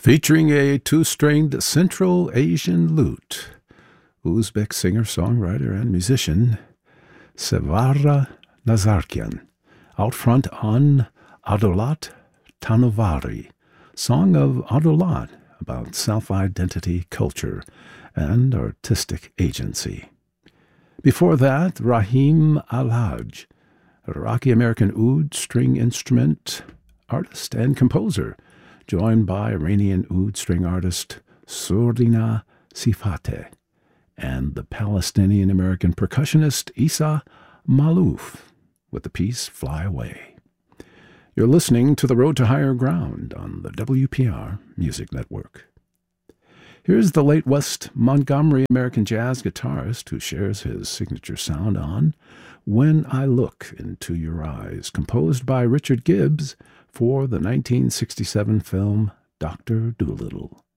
Featuring a two-stringed Central Asian lute, Uzbek singer-songwriter and musician Sevara Nazarkian, out front on Adolat Tanovari, Song of Adolat, about self-identity, culture, and artistic agency. Before that, Rahim Alhaj, a Iraqi-American oud string instrument artist and composer, joined by Iranian oud string artist Surdina Sifate and the Palestinian-American percussionist Isa Malouf with the piece Fly Away. You're listening to The Road to Higher Ground on the WPR Music Network. Here's the late West Montgomery American jazz guitarist who shares his signature sound on When I Look Into Your Eyes, composed by Richard Gibbs for the 1967 film Dr. Dolittle.